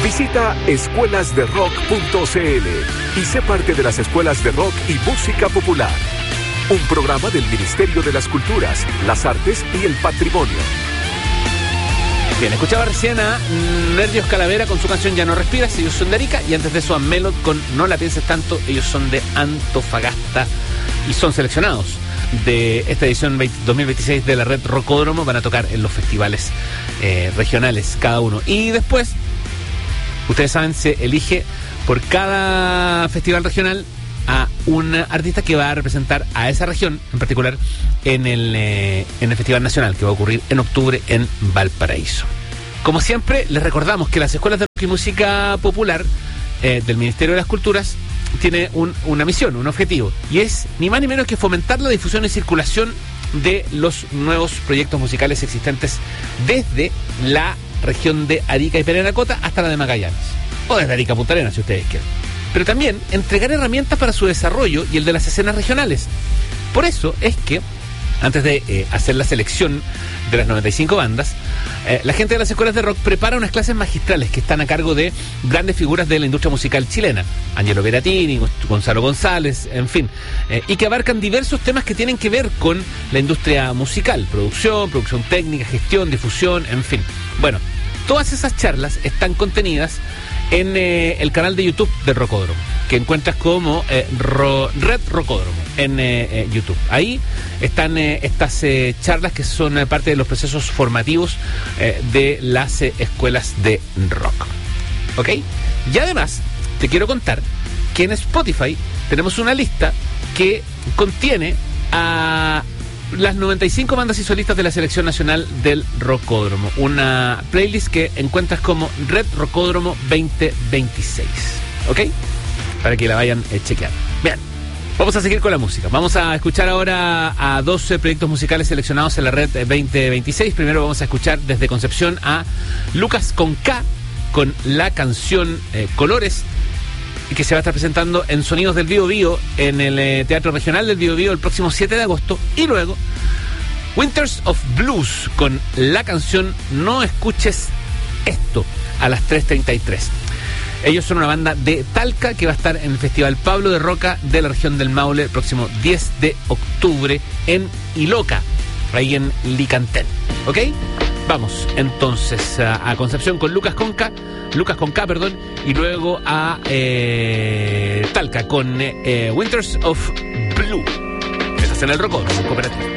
Visita escuelasderock.cl y sé parte de las escuelas de rock y música popular. Un programa del Ministerio de las Culturas, las Artes y el Patrimonio. Bien, escuchaba recién a Nervios Calavera con su canción Ya no respiras, ellos son de Arica, y antes de eso a Melod con No la pienses tanto, ellos son de Antofagasta y son seleccionados de esta edición 2026 de la Red Rocódromo. Van a tocar en los festivales regionales cada uno. Y después, ustedes saben, se elige por cada festival regional a un artista que va a representar a esa región en particular en el Festival Nacional que va a ocurrir en octubre en Valparaíso. Como siempre, les recordamos que las escuelas de rock y música popular del Ministerio de las Culturas tiene una misión, un objetivo, y es ni más ni menos que fomentar la difusión y circulación de los nuevos proyectos musicales existentes desde la región de Arica y Parinacota hasta la de Magallanes, o desde Arica a Punta Arenas si ustedes quieren. Pero también entregar herramientas para su desarrollo y el de las escenas regionales. Por eso es que, antes de hacer la selección de las 95 bandas, la gente de las escuelas de rock prepara unas clases magistrales que están a cargo de grandes figuras de la industria musical chilena, Angelo Beratini, Gonzalo González, en fin, y que abarcan diversos temas que tienen que ver con la industria musical, producción técnica, gestión, difusión, en fin. Bueno, todas esas charlas están contenidas en el canal de YouTube del Rocódromo, que encuentras como Red Rocódromo en YouTube. Ahí están estas charlas que son parte de los procesos formativos de las escuelas de rock. ¿Ok? Y además, te quiero contar que en Spotify tenemos una lista que contiene a las 95 bandas y solistas de la Selección Nacional del Rocódromo. Una playlist que encuentras como Red Rocódromo 2026. ¿Ok? Para que la vayan chequeando. Bien, vamos a seguir con la música. Vamos a escuchar ahora a 12 proyectos musicales seleccionados en la Red 2026. Primero vamos a escuchar desde Concepción a Lucas con K, con la canción Colores, que se va a estar presentando en Sonidos del Bío Bío en el Teatro Regional del Bío Bío el próximo 7 de agosto. Y luego Winters of Blues con la canción No Escuches Esto a las 3:33. Ellos son una banda de Talca que va a estar en el Festival Pablo de Roca de la región del Maule el próximo 10 de octubre en Iloca, ahí en Licantén. ¿Ok? Vamos entonces a Concepción con Lucas con K, y luego a Talca con Winters of Blue. Estás en el Rocódromo Cooperativo.